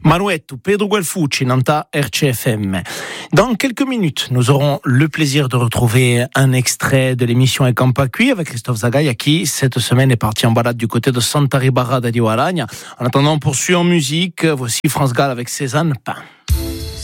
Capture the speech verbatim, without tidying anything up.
Manuetto, Pedro Guelfucci, Nanta R C F M. Dans quelques minutes, nous aurons le plaisir de retrouver un extrait de l'émission Ecampacui avec Christophe Zagaia qui, cette semaine, est parti en balade du côté de Santa Ribara di Guaragna. En attendant, on poursuit en musique. Voici France Gall avec Cézanne Pain.